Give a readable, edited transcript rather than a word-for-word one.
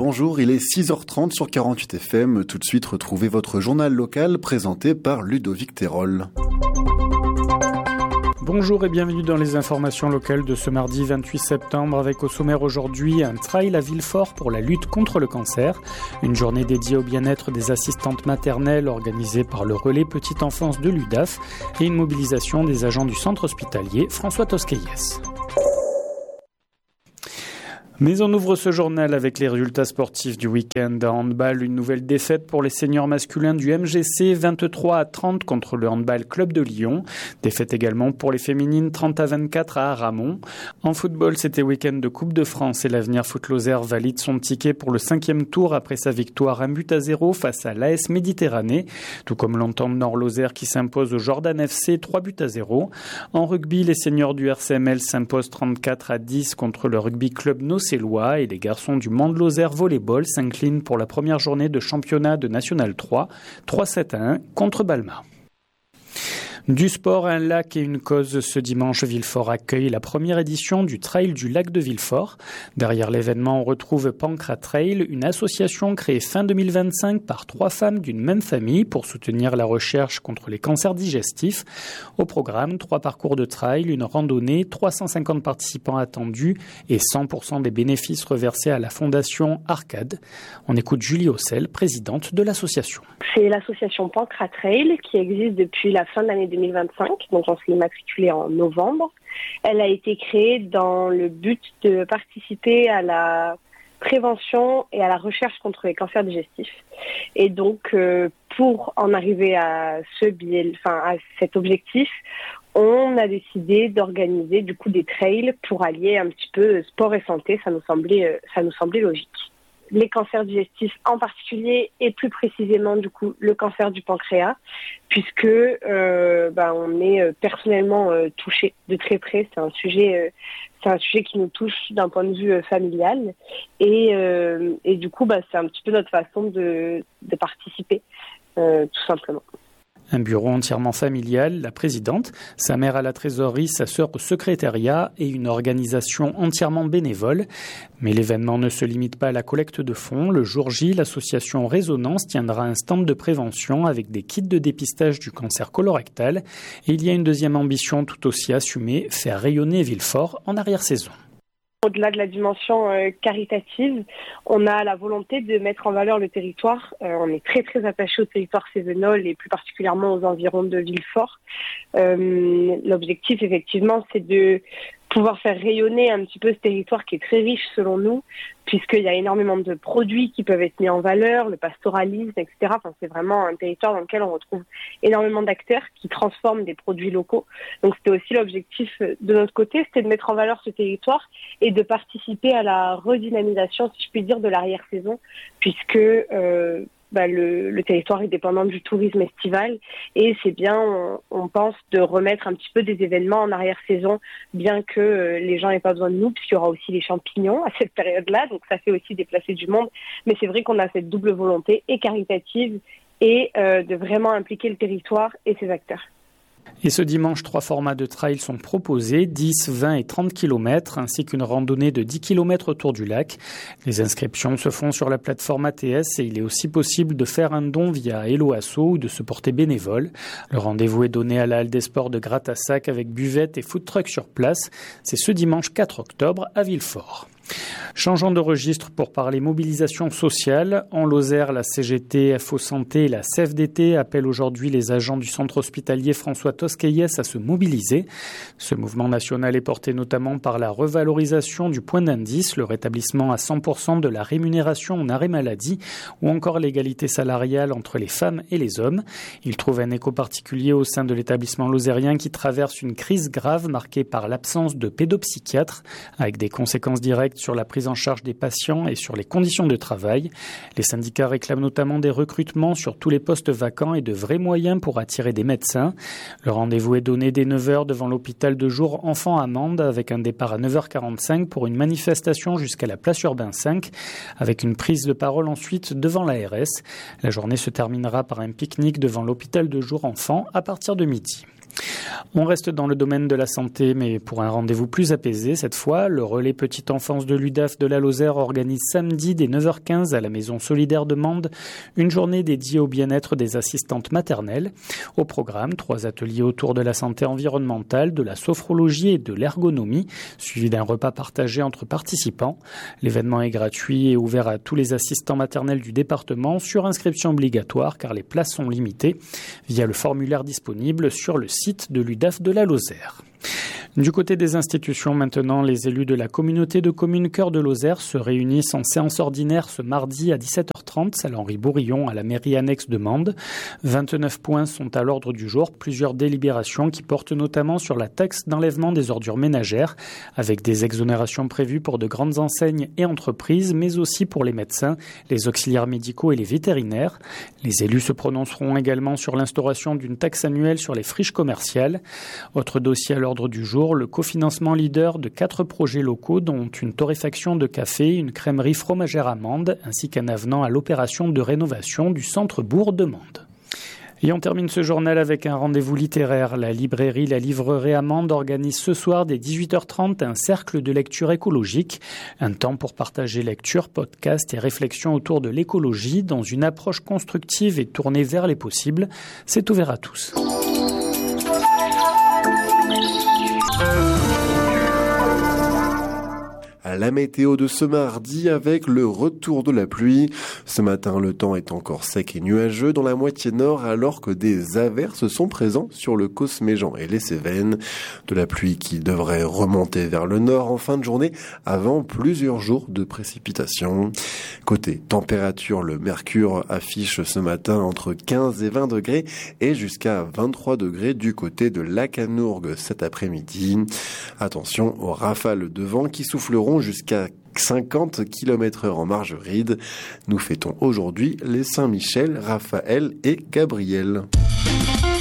bonjour, il est 6h30 sur 48 FM. Tout de suite, retrouvez votre journal local présenté par Ludovic Terol. Bonjour et bienvenue dans les informations locales de ce mardi 28 septembre avec au sommaire aujourd'hui un trail à Villefort pour la lutte contre le cancer, une journée dédiée au bien-être des assistantes maternelles organisée par le relais Petite Enfance de l'UDAF et une mobilisation des agents du centre hospitalier François Tosquelles. Mais on ouvre ce journal avec les résultats sportifs du week-end. En handball, une nouvelle défaite pour les seniors masculins du MGC, 23-30 contre le Handball Club de Lyon. Défaite également pour les féminines, 30-24 à Aramon. En football, c'était week-end de Coupe de France et l'Avenir Foot Lozère valide son ticket pour le 5e tour après sa victoire 1-0 face à l'AS Méditerranée, tout comme l'Entente Nord-Lozère qui s'impose au Jordan FC 3-0. En rugby, les seniors du RCML s'imposent 34-10 contre le Rugby Club Nocélois et les garçons du Mande-Lozère Volleyball s'inclinent pour la première journée de championnat de National 3, 3-7-1 contre Balma. Du sport, un lac et une cause. Ce dimanche, Villefort accueille la première édition du Trail du lac de Villefort. Derrière l'événement, on retrouve Pancras Trail, une association créée fin 2025 par 3 femmes d'une même famille pour soutenir la recherche contre les cancers digestifs. Au programme, 3 parcours de trail, une randonnée, 350 participants attendus et 100% des bénéfices reversés à la fondation Arcade. On écoute Julie Hossel, présidente de l'association. C'est l'association Pancras Trail qui existe depuis la fin de l'année 2025, donc on s'est immatriculé en novembre. Elle a été créée dans le but de participer à la prévention et à la recherche contre les cancers digestifs. Et donc, pour en arriver à à cet objectif, on a décidé d'organiser du coup des trails pour allier un petit peu sport et santé. Ça nous semblait logique. Les cancers digestifs en particulier et plus précisément du coup le cancer du pancréas puisque on est personnellement touché de très près. C'est un sujet qui nous touche d'un point de vue familial et du coup c'est un petit peu notre façon de participer tout simplement. Un bureau entièrement familial, la présidente, sa mère à la trésorerie, sa sœur au secrétariat et une organisation entièrement bénévole. Mais l'événement ne se limite pas à la collecte de fonds. Le jour J, l'association Résonance tiendra un stand de prévention avec des kits de dépistage du cancer colorectal. Et il y a une deuxième ambition tout aussi assumée, faire rayonner Villefort en arrière-saison. Au-delà de la dimension caritative, on a la volonté de mettre en valeur le territoire. On est très très attaché au territoire cévenol et plus particulièrement aux environs de Villefort. L'objectif effectivement c'est de pouvoir faire rayonner un petit peu ce territoire qui est très riche selon nous, puisqu'il y a énormément de produits qui peuvent être mis en valeur, le pastoralisme, etc. Enfin, c'est vraiment un territoire dans lequel on retrouve énormément d'acteurs qui transforment des produits locaux. Donc c'était aussi l'objectif de notre côté, c'était de mettre en valeur ce territoire et de participer à la redynamisation, si je puis dire, de l'arrière-saison, puisque le territoire est dépendant du tourisme estival et c'est bien, on pense, de remettre un petit peu des événements en arrière-saison, bien que les gens n'aient pas besoin de nous, puisqu'il y aura aussi les champignons à cette période-là, donc ça fait aussi déplacer du monde. Mais c'est vrai qu'on a cette double volonté, et caritative, et de vraiment impliquer le territoire et ses acteurs. Et ce dimanche, 3 formats de trail sont proposés, 10, 20 et 30 km, ainsi qu'une randonnée de 10 km autour du lac. Les inscriptions se font sur la plateforme ATS et il est aussi possible de faire un don via Hello Asso ou de se porter bénévole. Le rendez-vous est donné à la Halle des Sports de Gratassac avec buvette et food truck sur place. C'est ce dimanche 4 octobre à Villefort. Changeons de registre pour parler mobilisation sociale. En Lozère, la CGT, FO Santé et la CFDT appellent aujourd'hui les agents du centre hospitalier François Tosquelles à se mobiliser. Ce mouvement national est porté notamment par la revalorisation du point d'indice, le rétablissement à 100% de la rémunération en arrêt maladie ou encore l'égalité salariale entre les femmes et les hommes. Il trouve un écho particulier au sein de l'établissement lozérien qui traverse une crise grave marquée par l'absence de pédopsychiatres avec des conséquences directes sur la prise en charge des patients et sur les conditions de travail. Les syndicats réclament notamment des recrutements sur tous les postes vacants et de vrais moyens pour attirer des médecins. Le rendez-vous est donné dès 9h devant l'hôpital de jour Enfants à Mende avec un départ à 9h45 pour une manifestation jusqu'à la place Urbain 5 avec une prise de parole ensuite devant l'ARS. La journée se terminera par un pique-nique devant l'hôpital de jour Enfants à partir de midi. On reste dans le domaine de la santé, mais pour un rendez-vous plus apaisé cette fois, le relais Petite Enfance de l'UDAF de la Lozère organise samedi dès 9h15 à la Maison Solidaire de Mende une journée dédiée au bien-être des assistantes maternelles. Au programme, 3 ateliers autour de la santé environnementale, de la sophrologie et de l'ergonomie, suivis d'un repas partagé entre participants. L'événement est gratuit et ouvert à tous les assistants maternels du département sur inscription obligatoire car les places sont limitées via le formulaire disponible sur le site de l'UDAF de la Lozère. Du côté des institutions maintenant, les élus de la communauté de communes Cœur de Lozère se réunissent en séance ordinaire ce mardi à 17h30, salle Henri-Bourillon à la mairie annexe de Mende. 29 points sont à l'ordre du jour, plusieurs délibérations qui portent notamment sur la taxe d'enlèvement des ordures ménagères, avec des exonérations prévues pour de grandes enseignes et entreprises, mais aussi pour les médecins, les auxiliaires médicaux et les vétérinaires. Les élus se prononceront également sur l'instauration d'une taxe annuelle sur les friches commerciales. Autre dossier à l'ordre du jour, le cofinancement leader de 4 projets locaux dont une torréfaction de café, une crèmerie fromagère à Mende ainsi qu'un avenant à l'opération de rénovation du centre-bourg de Mende. Et on termine ce journal avec un rendez-vous littéraire. La librairie La Livreraie à Mende organise ce soir dès 18h30 un cercle de lecture écologique. Un temps pour partager lecture, podcasts et réflexions autour de l'écologie dans une approche constructive et tournée vers les possibles. C'est ouvert à tous. À la météo de ce mardi avec le retour de la pluie. Ce matin, le temps est encore sec et nuageux dans la moitié nord alors que des averses sont présents sur le Cosméjean et les Cévennes. De la pluie qui devrait remonter vers le nord en fin de journée avant plusieurs jours de précipitations. Côté température, le mercure affiche ce matin entre 15 et 20 degrés et jusqu'à 23 degrés du côté de Lacanourgue cet après-midi. Attention aux rafales de vent qui souffleront jusqu'à 50 km/h en Margeride. Nous fêtons aujourd'hui les Saint-Michel, Raphaël et Gabriel.